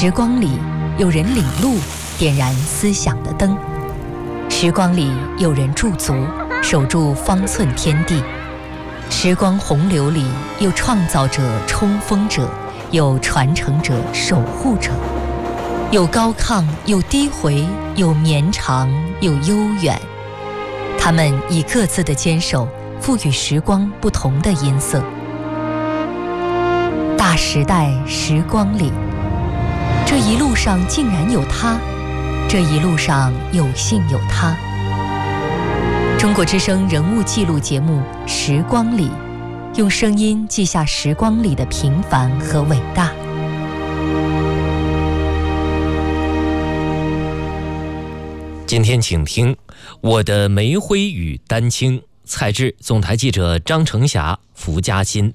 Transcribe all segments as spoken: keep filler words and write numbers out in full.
时光里有人领路，点燃思想的灯；时光里有人驻足，守住方寸天地。时光洪流里有创造者、冲锋者，有传承者、守护者，有高亢，有低回，有绵长，有悠远。他们以各自的坚守，赋予时光不同的音色。大时代时光里，这一路上竟然有他，这一路上有幸有他。中国之声人物记录节目《时光里》，用声音记下时光里的平凡和伟大。 今天请听《我的煤灰与丹青》，采制总台记者张成霞、福嘉欣。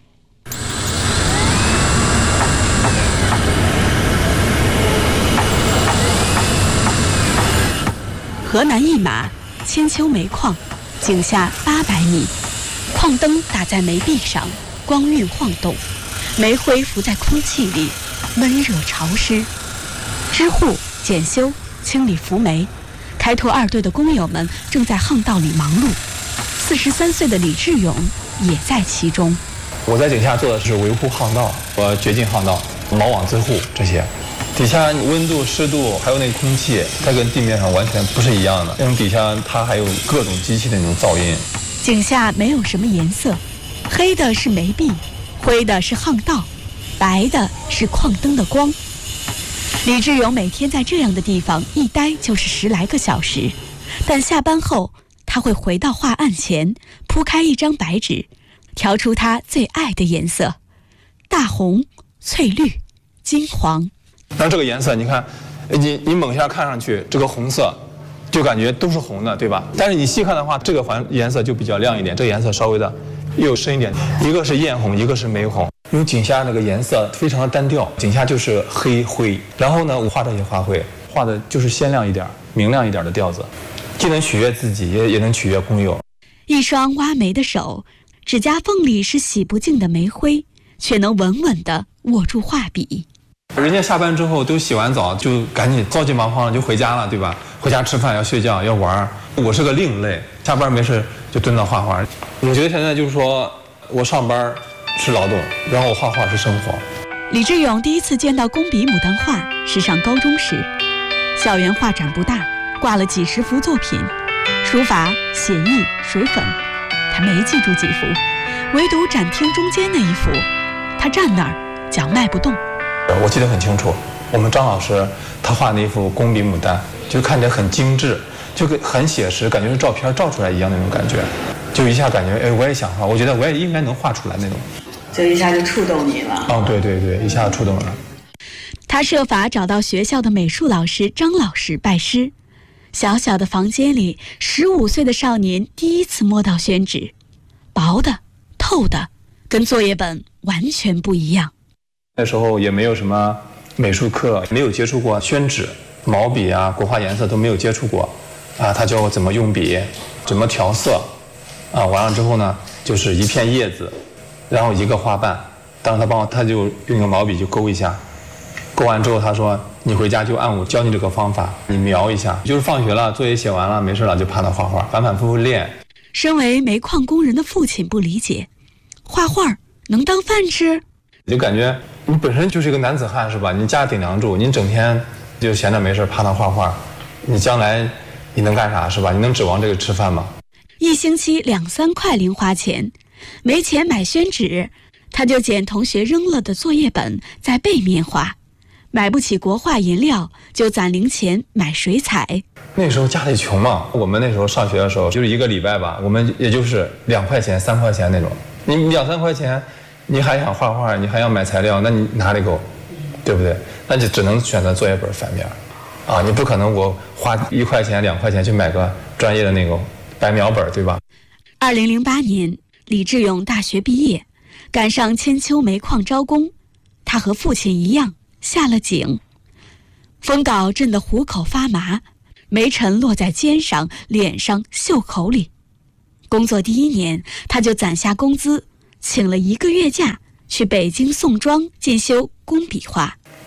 河南一马千秋煤矿，井下八百米，矿灯打在煤壁上，光晕晃动，煤灰浮在空气里，闷热潮湿。支护、检修、清理浮煤，开拓二队的工友们正在巷道里忙碌。四十三岁的李志勇也在其中。 我在井下做的是维护巷道，我掘进巷道、锚网自护这些。底下温度、湿度还有那个空气，它跟地面上完全不是一样的。因为底下它还有各种机器的那种噪音。 井下没有什么颜色，黑的是煤壁，灰的是巷道，白的是矿灯的光。李志勇每天在这样的地方一待就是十来个小时，但下班后他会回到画案前，铺开一张白纸，调出他最爱的颜色：大红、翠绿、金黄。 那这个颜色，你看，你你猛一下看上去，这个红色就感觉都是红的，对吧？但是你细看的话，这个环颜色就比较亮一点，这个颜色稍微的又深一点。一个是艳红，一个是玫红。因为井下那个颜色非常的单调，井下就是黑灰。然后呢，我画这些花卉，画的就是鲜亮一点、明亮一点的调子，既能取悦自己，也也能取悦工友。 一双挖煤的手，指甲缝里是洗不净的煤灰，却能稳稳地握住画笔。 人家下班之后都洗完澡，就赶紧着急忙慌的就回家了，对吧？回家吃饭要睡觉要玩。我是个另类，下班没事就蹲到画画。我觉得现在就是说我上班是劳动，然后我画画是生活。 李志勇第一次见到工笔牡丹画是上高中时，校园画展不大，挂了几十幅作品，书法、写意、水粉，他没记住几幅，唯独展厅中间那一幅，他站那儿脚迈不动。 我记得很清楚，我们张老师他画那幅工笔牡丹，就看起来很精致，就很写实，感觉是照片照出来一样那种感觉，就一下感觉，哎，我也想画，我觉得我也应该能画出来那种， 就一下就触动你了。 哦，对对对，一下触动了。 他设法找到学校的美术老师张老师拜师。小小的房间里，十五岁的少年第一次摸到宣纸，薄的、透的，跟作业本完全不一样。 那时候也没有什么美术课，没有接触过宣纸、毛笔啊、国画颜色都没有接触过，啊，他教我怎么用笔，怎么调色，啊，完了之后呢，就是一片叶子，然后一个花瓣，当时他帮我，他就用个毛笔就勾一下，勾完之后他说你回家就按我教你这个方法，你描一下，就是放学了，作业写完了，没事了就趴那画画，反反复复练。 身为煤矿工人的父亲不理解，画画能当饭吃？ 就感觉你本身就是一个男子汉是吧？你家顶梁柱，你整天就闲着没事趴那画画，你将来你能干啥是吧？你能指望这个吃饭吗？ 一星期两三块零花钱，没钱买宣纸，他就捡同学扔了的作业本在背面画。买不起国画颜料，就攒零钱买水彩。 那时候家里穷嘛，我们那时候上学的时候就是一个礼拜吧，我们也就是两块钱三块钱那种，你两三块钱你还想画画，你还要买材料，那你哪里够，对不对？那就只能选择作业本反面啊，你不可能我花一块钱两块钱去买个专业的那个白描本，对吧？ 二零零八年，李志勇大学毕业，赶上千秋煤矿招工，他和父亲一样下了井。风镐震得虎口发麻，煤尘落在肩上、脸上、袖口里。工作第一年，他就攒下工资，请了一个月假，去北京宋庄进修工笔画。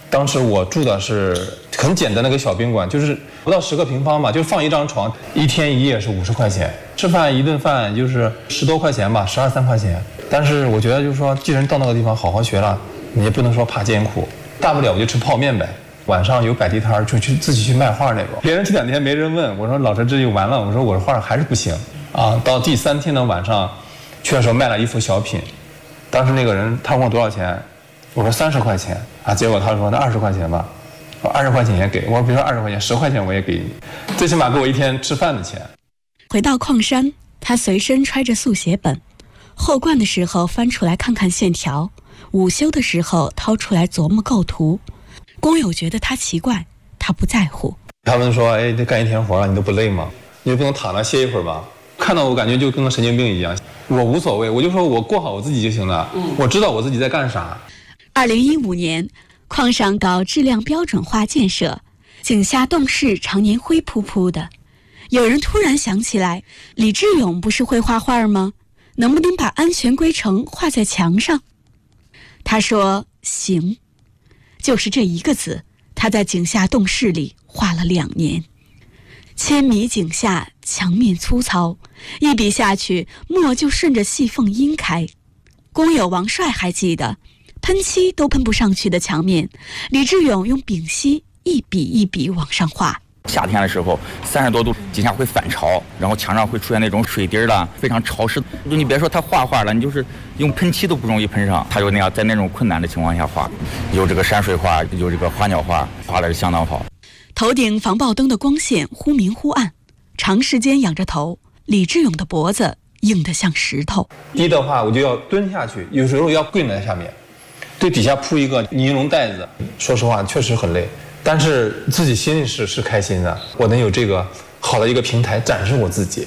当时我住的是很简单的一个小宾馆，就是不到十个平方嘛，就放一张床，一天一夜是五十块钱，吃饭一顿饭就是十多块钱吧，十二三块钱。但是我觉得就是说，既然到那个地方好好学了，你也不能说怕艰苦，大不了我就吃泡面呗。晚上有摆地摊就去自己去卖画那种，别人这两天没人问，我说老师这就完了，我说我的画还是不行啊。到第三天的晚上，去的时候卖了一幅小品，当时那个人他问我多少钱，我说三十块钱啊，结果他说那二十块钱吧，我二十块钱也给我说，别说二十块钱，十块钱我也给你，最起码给我一天吃饭的钱。 回到矿山，他随身揣着速写本，后灌的时候翻出来看看线条，午休的时候掏出来琢磨构图。工友觉得他奇怪，他不在乎。 他们说：“哎，这干一天活了，你都不累吗？你就不能躺着歇一会儿吗？”看到我感觉就跟个神经病一样。我无所谓，我就说我过好我自己就行了。嗯，我知道我自己在干啥。 二零一五年，矿上搞质量标准化建设，井下洞室常年灰扑扑的。有人突然想起来，李志勇不是会画画吗？能不能把安全规程画在墙上？他说：“行。”就是这一个字，他在井下洞室里画了两年。千米井下，墙面粗糙，一笔下去，墨就顺着细缝阴开。工友王帅还记得，喷漆都喷不上去的墙面，李志勇用丙烯一笔一笔往上画。 夏天的时候，三十多度，井下会反潮，然后墙上会出现那种水滴了，非常潮湿。就你别说他画画了，你就是用喷漆都不容易喷上。他就那样在那种困难的情况下画，有这个山水画，有这个花鸟画，画的是相当好。 头顶防爆灯的光线忽明忽暗，长时间仰着头，李志勇的脖子硬得像石头。 低的话，我就要蹲下去，有时候要跪在下面，对底下铺一个尼龙袋子。说实话，确实很累。但是自己心里是是开心的，我能有这个好的一个平台展示我自己。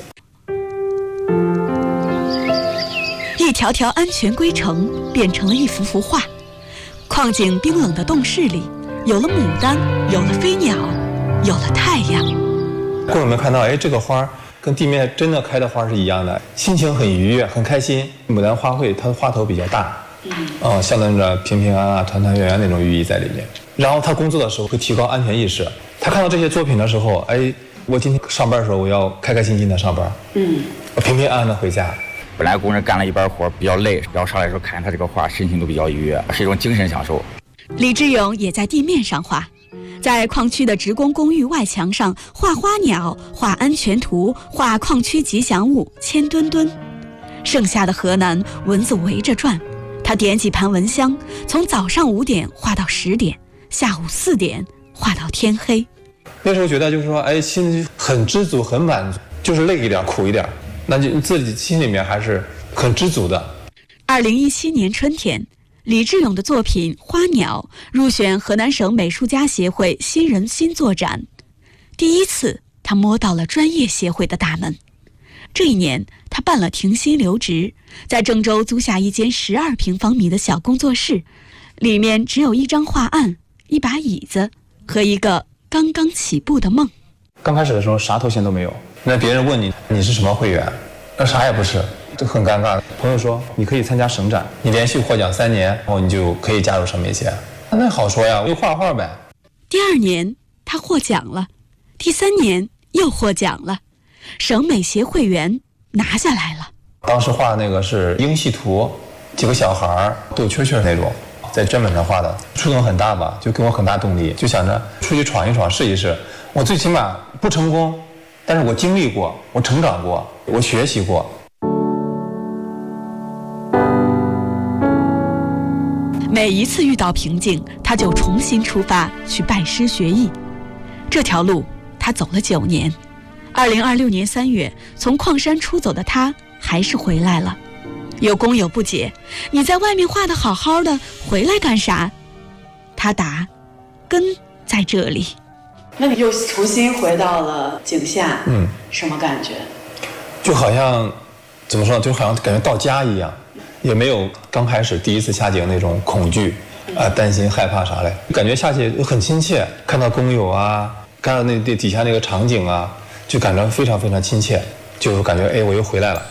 一条条安全规程变成了一幅幅画，矿井冰冷的洞室里，有了牡丹，有了飞鸟，有了太阳。 工友们看到，哎，这个花跟地面真的开的花是一样的，心情很愉悦，很开心。牡丹花卉它的花头比较大，嗯，呃、象征着平平安安、团团圆圆那种寓意在里面。然后他工作的时候会提高安全意识。他看到这些作品的时候，哎，我今天上班的时候我要开开心心的上班，嗯，我平平安安的回家。 本来工人干了一班活比较累，然后上来的时候看见他这个画，心情都比较愉悦，是一种精神享受。 李志勇也在地面上画，在矿区的职工公寓外墙上画花鸟，画安全图，画矿区吉祥物千墩墩。盛夏的河南，蚊子围着转，他点几盘蚊香，从早上五点画到十点。下午四点画到天黑。 那时候觉得就是说，哎，心里很知足，很满足，就是累一点，苦一点，那就自己心里面还是很知足的。 二零一七年春天，李志勇的作品《花鸟》入选河南省美术家协会新人新作展。第一次，他摸到了专业协会的大门。这一年，他办了停薪留职，在郑州租下一间十二平方米的小工作室，里面只有一张画案。一把椅子和一个刚刚起步的梦。 刚开始的时候啥头衔都没有，那别人问你你是什么会员，那啥也不是，这很尴尬。朋友说你可以参加省展，你连续获奖三年，然后你就可以加入省美协。那好说呀，我就画画呗。 第二年他获奖了，第三年又获奖了，省美协会员拿下来了。 当时画的那个是英系图，几个小孩斗蛐蛐那种。在砧板上画的，触动很大吧，就给我很大动力，就想着出去闯一闯，试一试。我最起码不成功，但是我经历过，我成长过，我学习过。 每一次遇到瓶颈，他就重新出发去拜师学艺。这条路他走了九年。二零二六年三月，从矿山出走的他还是回来了。有工友不解，你在外面画得好好的，回来干啥？他答，根在这里。 那你又重新回到了井下，嗯，什么感觉？ 就好像怎么说呢，就好像感觉到家一样，也没有刚开始第一次下井那种恐惧啊、呃、担心害怕啥嘞，感觉下去很亲切，看到工友啊，看到那底下那个场景啊，就感觉非常非常亲切，就感觉哎我又回来了。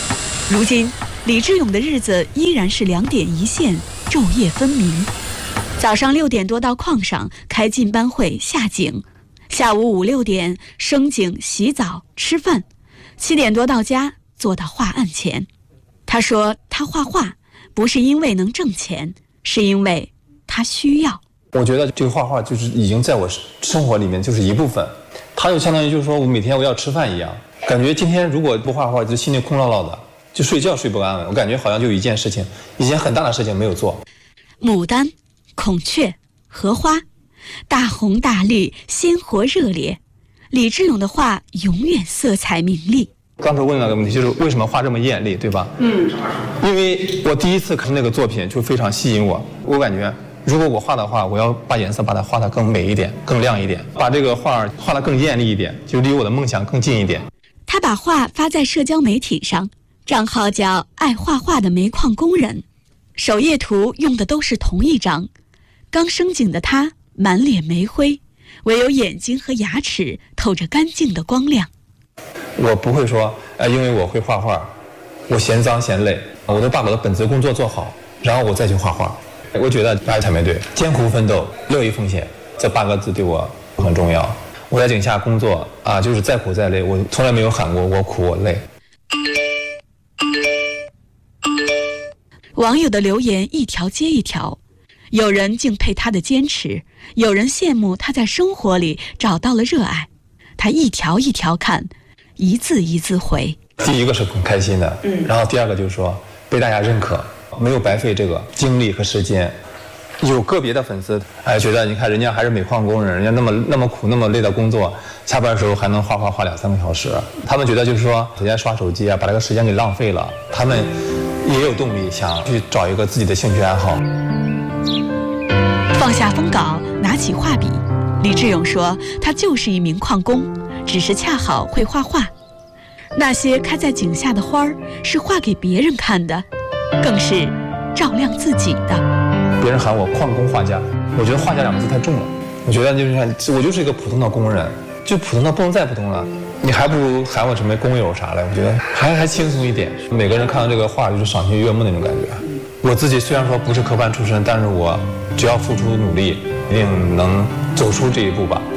如今，李志勇的日子依然是两点一线，昼夜分明。 早上六点多到矿上开进班会下井，下午五六点升井洗澡吃饭，七点多到家坐到画案前。他说他画画不是因为能挣钱，是因为他需要。 我觉得这个画画就是已经在我生活里面就是一部分，它就相当于就是说我每天我要吃饭一样，感觉今天如果不画画就心里空落落的，就睡觉睡不安稳，我感觉好像就有一件事情，一件很大的事情没有做。 牡丹、孔雀、荷花，大红大绿，鲜活热烈。李志勇的画永远色彩明丽。 刚才问了个问题，就是为什么画这么艳丽，对吧？嗯，因为我第一次看那个作品就非常吸引我，我感觉如果我画的话，我要把颜色把它画得更美一点，更亮一点，把这个画画得更艳丽一点，就离我的梦想更近一点。 他把画发在社交媒体上，账号叫爱画画的煤矿工人，首页图用的都是同一张。刚升井的他满脸煤灰，唯有眼睛和牙齿透着干净的光亮。 我不会说，呃，因为我会画画，我嫌脏嫌累，我都把我的本职工作做好，然后我再去画画。我觉得爱才没对，艰苦奋斗，乐于奉献，这八个字对我很重要。我在井下工作啊，就是再苦再累，我从来没有喊过我苦我累。 网友的留言一条接一条，有人敬佩他的坚持，有人羡慕他在生活里找到了热爱。他一条一条看，一字一字回。 第一个是很开心的，嗯，然后第二个就是说被大家认可，没有白费这个精力和时间。有个别的粉丝哎觉得你看人家还是煤矿工人，人家那么那么苦那么累的工作，下班的时候还能画画画两三个小时，他们觉得就是说人家刷手机啊把这个时间给浪费了，他们也有动力想去找一个自己的兴趣爱好。 放下封稿，拿起画笔，李志勇说他就是一名矿工，只是恰好会画画。那些开在井下的花儿是画给别人看的，更是照亮自己的。 别人喊我矿工画家，我觉得画家两个字太重了，我觉得就是我就是一个普通的工人，就普通的不能再普通了，你还不如喊我什么工友啥的，我觉得还还轻松一点。每个人看到这个画就是赏心悦目那种感觉。我自己虽然说不是科班出身，但是我只要付出努力，一定能走出这一步吧。